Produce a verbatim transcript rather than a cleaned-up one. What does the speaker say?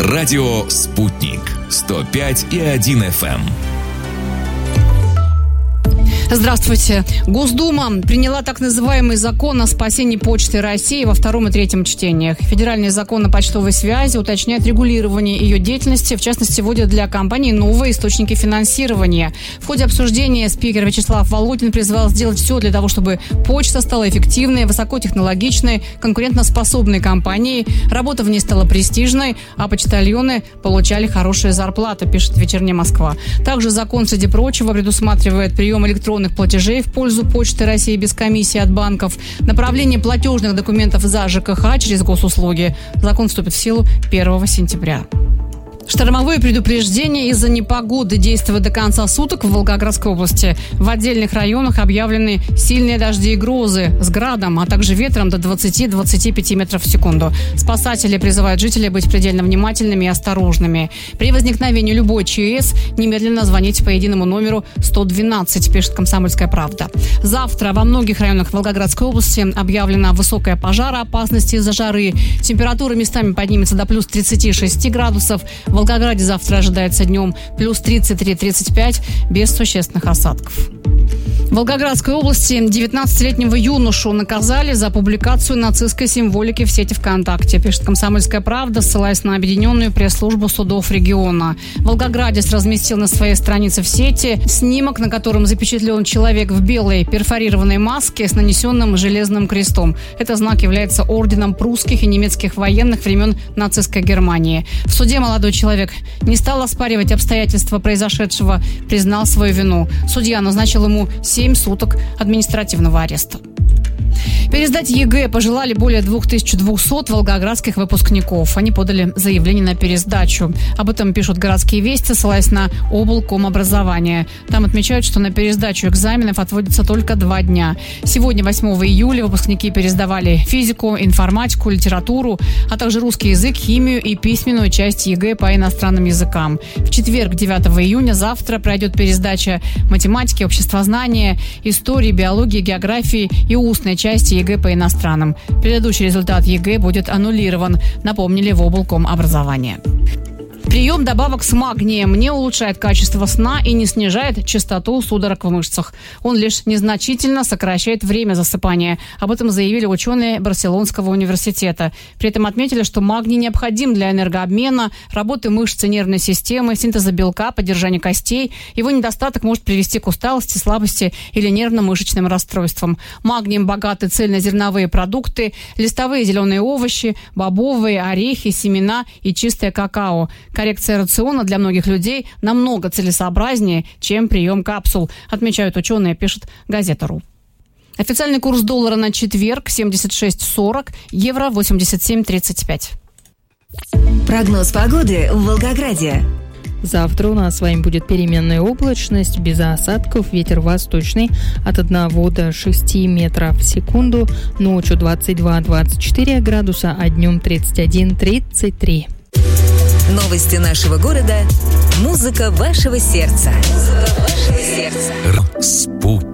Радио «Спутник». сто пять и один эф эм. Здравствуйте. Госдума приняла так называемый закон о спасении Почты России во втором и третьем чтениях. Федеральный закон о почтовой связи уточняет регулирование ее деятельности, в частности, вводит для компании новые источники финансирования. В ходе обсуждения спикер Вячеслав Володин призвал сделать все для того, чтобы почта стала эффективной, высокотехнологичной, конкурентоспособной компанией, работа в ней стала престижной, а почтальоны получали хорошие зарплаты, пишет «Вечерняя Москва». Также закон, среди прочего, предусматривает прием электронных платежей в пользу Почты России без комиссии от банков, направление платежных документов за ЖКХ через госуслуги. Закон вступит в силу первого сентября. Штормовое предупреждение из-за непогоды действует до конца суток в Волгоградской области. В отдельных районах объявлены сильные дожди и грозы с градом, а также ветром до двадцати-двадцати пяти метров в секунду. Спасатели призывают жителей быть предельно внимательными и осторожными. При возникновении любой ЧС немедленно звоните по единому номеру сто двенадцать, пишет «Комсомольская правда». Завтра во многих районах Волгоградской области объявлена высокая пожароопасность из-за жары. Температура местами поднимется до плюс тридцати шести градусов. В Волгограде завтра ожидается днем плюс тридцать три - тридцать пять, без существенных осадков. В Волгоградской области девятнадцатилетнего юношу наказали за публикацию нацистской символики в сети ВКонтакте, пишет «Комсомольская правда», ссылаясь на объединенную пресс-службу судов региона. Волгоградец разместил на своей странице в сети снимок, на котором запечатлен человек в белой перфорированной маске с нанесенным железным крестом. Этот знак является орденом прусских и немецких военных времен нацистской Германии. В суде молодой человек не стал оспаривать обстоятельства произошедшего, признал свою вину. Судья назначил ему семь суток административного ареста. Пересдать ЕГЭ пожелали более две тысячи двести волгоградских выпускников. Они подали заявление на пересдачу. Об этом пишут «Городские вести», ссылаясь на облкомобразования. Там отмечают, что на пересдачу экзаменов отводится только два дня. Сегодня, восьмого июля, выпускники пересдавали физику, информатику, литературу, а также русский язык, химию и письменную часть ЕГЭ по иностранным языкам. В четверг, девятого июня, завтра пройдет пересдача математики, обществознания, истории, биологии, географии и устной части ЕГЭ по иностранным. Предыдущий результат ЕГЭ будет аннулирован, напомнили в облкомобразования. Прием добавок с магнием не улучшает качество сна и не снижает частоту судорог в мышцах. Он лишь незначительно сокращает время засыпания. Об этом заявили ученые Барселонского университета. При этом отметили, что магний необходим для энергообмена, работы мышц и нервной системы, синтеза белка, поддержания костей. Его недостаток может привести к усталости, слабости или нервно-мышечным расстройствам. Магнием богаты цельнозерновые продукты, листовые зеленые овощи, бобовые, орехи, семена и чистое какао. Коррекция рациона для многих людей намного целесообразнее, чем прием капсул, отмечают ученые, пишет «Газета.ру». Официальный курс доллара на четверг семьдесят шесть сорок, евро восемьдесят семь тридцать пять. Прогноз погоды в Волгограде. Завтра у нас с вами будет переменная облачность, без осадков, ветер восточный от одного до шести метров в секунду, ночью двадцать два - двадцать четыре градуса, а днем тридцать один - тридцать три. Новости нашего города. Музыка вашего сердца. Музыка вашего сердца. Спутник.